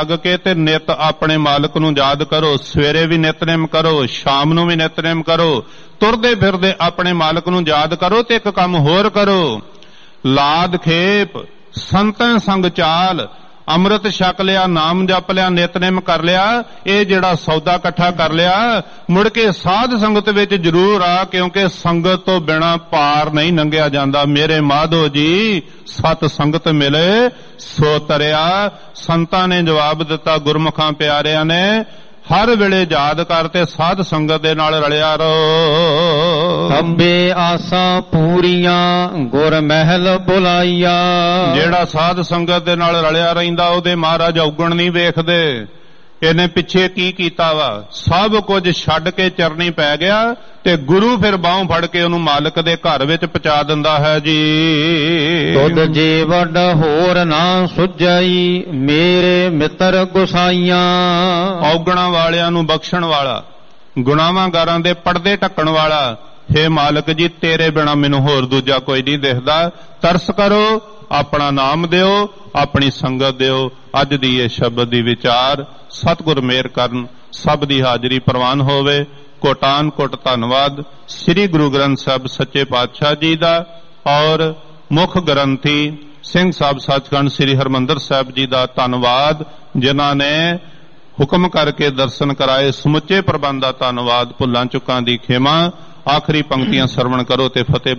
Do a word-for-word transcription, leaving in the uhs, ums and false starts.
ਜਾਗ ਕੇ ਤੇ ਨਿਤ ਆਪਣੇ ਮਾਲਕ ਨੂੰ ਯਾਦ ਕਰੋ। ਸਵੇਰੇ ਵੀ ਨਿਤਨੇਮ ਕਰੋ, ਸ਼ਾਮ ਨੂੰ ਵੀ ਨਿਤਨੇਮ ਕਰੋ, ਤੁਰਦੇ ਫਿਰਦੇ ਆਪਣੇ ਮਾਲਕ ਨੂੰ ਯਾਦ ਕਰੋ। ਤੇ ਇੱਕ ਕੰਮ ਹੋਰ ਕਰੋ, ਲਾਦ ਖੇਪ ਸੰਤਾਂ ਸੰਗ ਚਾਲ, ਅੰਮ੍ਰਿਤ ਛਕ ਲਿਆ, ਨਾਮ ਜਪ ਲਿਆ, ਨਿਤਨੇਮ ਕਰ ਲਿਆ, ਇਹ ਜਿਹੜਾ ਸੌਦਾ ਇਕੱਠਾ ਕਰ ਲਿਆ, ਮੁੜ ਕੇ ਸਾਧ ਸੰਗਤ ਵਿੱਚ ਜ਼ਰੂਰ ਆ, ਕਿਉਂਕਿ ਸੰਗਤ ਤੋਂ ਬਿਨਾਂ ਪਾਰ ਨਹੀਂ ਲੰਘਿਆ ਜਾਂਦਾ। ਮੇਰੇ ਮਾਧੋ ਜੀ ਸਤ ਸੰਗਤ ਮਿਲੇ ਸੋ ਤਰਿਆ। ਸੰਤਾਂ ਨੇ ਜਵਾਬ ਦਿੱਤਾ, ਗੁਰਮੁਖਾਂ ਪਿਆਰਿਆਂ ਨੇ, ਹਰ ਵੇਲੇ ਯਾਦ ਕਰ ਤੇ ਸਾਧ ਸੰਗਤ ਦੇ ਨਾਲ ਰਲਿਆ ਰਹੋ। ਸਭੇ ਆਸਾਂ ਪੂਰੀਆਂ ਗੁਰ ਮਹਿਲ ਬੁਲਾਈਆ। ਜਿਹੜਾ ਸਾਧ ਸੰਗਤ ਦੇ ਨਾਲ ਰਲਿਆ ਰਹਿੰਦਾ ਉਹਦੇ ਮਹਾਰਾਜ ਔਗਣ ਨਹੀਂ ਵੇਖਦੇ। ਇਹਨੇ ਪਿੱਛੇ ਕੀ ਕੀਤਾ ਵਾ, ਸਭ ਕੁਝ ਛੱਡ ਕੇ ਚਰਨੀ ਪੈ ਗਿਆ ਤੇ ਗੁਰੂ ਫਿਰ ਬਾਹੋਂ ਫੜ ਕੇ ਉਹਨੂੰ ਮਾਲਕ ਦੇ ਘਰ ਵਿੱਚ ਪਹੁੰਚਾ ਦਿੰਦਾ ਹੈ ਜੀ। ਤੁਧ ਜੇ ਵੱਡ ਹੋਰ ਨਾ ਸੁਝਈ, ਮੇਰੇ ਮਿੱਤਰ ਗੁਸਾਈਆਂ। ਔਗਣਾਂ ਵਾਲਿਆਂ ਨੂੰ ਬਖਸ਼ਣ ਵਾਲਾ, ਗੁਨਾਹਾਂ ਗਾਰਾਂ ਦੇ ਪਰਦੇ ਢੱਕਣ ਵਾਲਾ, ਹੇ ਮਾਲਕ ਜੀ ਤੇਰੇ ਬਿਨਾ ਮੈਨੂੰ ਹੋਰ ਦੂਜਾ ਕੋਈ ਨਹੀਂ ਦਿਖਦਾ। ਤਰਸ ਕਰੋ, ਆਪਣਾ ਨਾਮ ਦਿਓ, ਆਪਣੀ ਸੰਗਤ ਦਿਓ। ਅੱਜ ਦੀ ਇਹ ਸ਼ਬਦ ਦੀ ਵਿਚਾਰ ਸਤਿਗੁਰ ਮਿਹਰ ਕਰਨ, ਸਭ ਦੀ ਹਾਜ਼ਰੀ ਪ੍ਰਵਾਨ ਹੋਵੇ। ਕੋਟਾਨ ਕੋਟ ਧੰਨਵਾਦ ਸ੍ਰੀ ਗੁਰੂ ਗ੍ਰੰਥ ਸਾਹਿਬ ਸੱਚੇ ਪਾਤਸ਼ਾਹ ਜੀ ਦਾ ਔਰ ਮੁੱਖ ਗ੍ਰੰਥੀ ਸਿੰਘ ਸਾਹਿਬ ਸੱਚਖੰਡ ਸ੍ਰੀ ਹਰਿਮੰਦਰ ਸਾਹਿਬ ਜੀ ਦਾ ਧੰਨਵਾਦ, ਜਿਨ੍ਹਾਂ ਨੇ ਹੁਕਮ ਕਰਕੇ ਦਰਸ਼ਨ ਕਰਾਏ। ਸਮੁੱਚੇ ਪ੍ਰਬੰਧ ਦਾ ਧੰਨਵਾਦ। ਭੁੱਲਾਂ ਚੁੱਕਾਂ ਦੀ ਖਿਮਾ। ਆਖਰੀ ਪੰਕਤੀਆਂ ਸਰਵਣ ਕਰੋ ਤੇ ਫਤਿਹ।